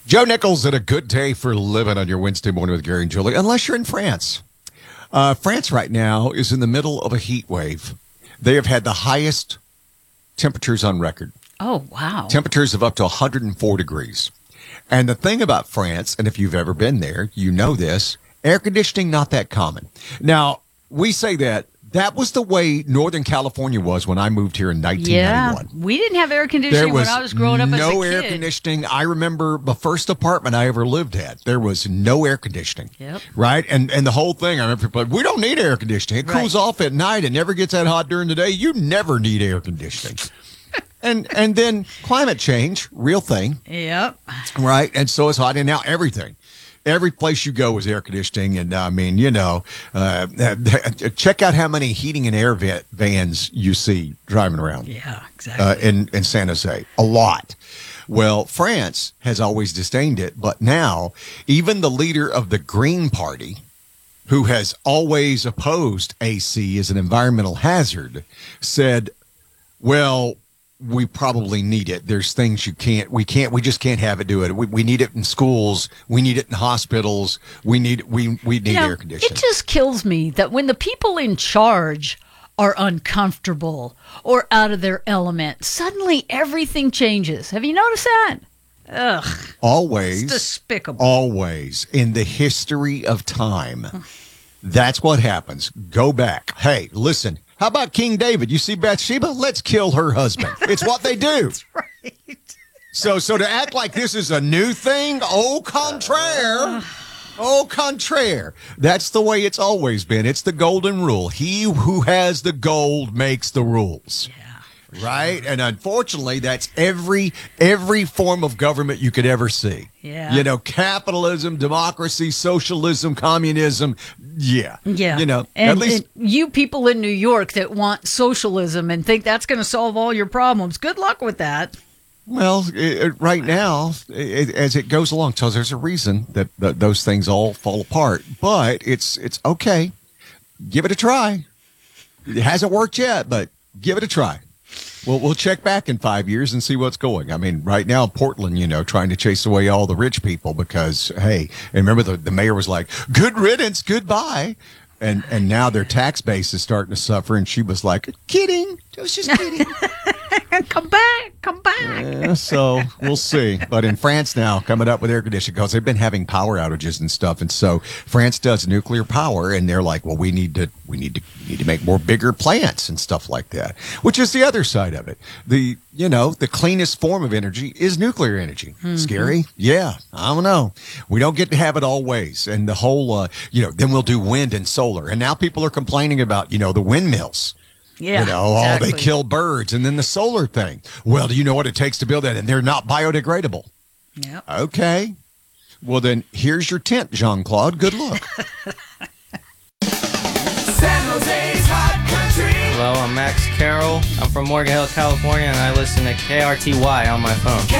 Joe Nichols at A Good Day for Living on your Wednesday morning with Gary and Julie, unless you're in France. France right now is in the middle of a heat wave. They have had the highest temperatures on record. Oh, wow. Temperatures of up to 104 degrees. And the thing about France, and if you've ever been there, you know this, air conditioning, not that common. Now, we say that was the way Northern California was when I moved here in 1991. Yeah, we didn't have air conditioning when I was growing up as a kid. No air conditioning. I remember the first apartment I ever lived at. There was no air conditioning. Yep. Right? And the whole thing, I remember people, we don't need air conditioning. It cools off at night. It never gets that hot during the day. You never need air conditioning. And then climate change, real thing. Yep. Right? And so it's hot. And now everything. Every place you go is air conditioning. And I mean, check out how many heating and air vans you see driving around. Yeah, exactly. In San Jose. A lot. Well, France has always disdained it. But now, even the leader of the Green Party, who has always opposed AC as an environmental hazard, said, well, we probably need it. There's things we just can't have it do it. We need it in schools. We need it in hospitals. We need air conditioning. It just kills me that when the people in charge are uncomfortable or out of their element, suddenly everything changes. Have you noticed that? Ugh. Always. It's despicable. Always. In the history of time. That's what happens. Go back. Hey, listen. How about King David? You see Bathsheba? Let's kill her husband. It's what they do. That's right. So to act like this is a new thing, au contraire. Au contraire. That's the way it's always been. It's the golden rule. He who has the gold makes the rules. Yeah. Right? And unfortunately, that's every form of government you could ever see. Yeah. Capitalism, democracy, socialism, communism. Yeah. Yeah. At least and you people in New York that want socialism and think that's going to solve all your problems, good luck with that. Well, right now, as it goes along, so there's a reason that those things all fall apart. But it's okay. Give it a try. It hasn't worked yet, but give it a try. We'll check back in 5 years and see what's going. I mean, right now, Portland, trying to chase away all the rich people because, hey, and remember the mayor was like, good riddance, goodbye. And now their tax base is starting to suffer. And she was like, kidding. I was just kidding. Come back. Yeah, so we'll see. But in France now, coming up with air conditioning, because they've been having power outages and stuff. And so France does nuclear power, and they're like, well, we need to make more bigger plants and stuff like that, which is the other side of it. The cleanest form of energy is nuclear energy. Mm-hmm. Scary? Yeah, I don't know. We don't get to have it all ways. And the whole, then we'll do wind and solar. And now people are complaining about, the windmills. Yeah, exactly. They kill birds. And then the solar thing. Well, do you know what it takes to build that? And they're not biodegradable. Yeah. Okay. Well, then here's your tent, Jean-Claude. Good luck. San Jose's Hot Country. Hello, I'm Max Carroll. I'm from Morgan Hill, California, and I listen to KRTY on my phone.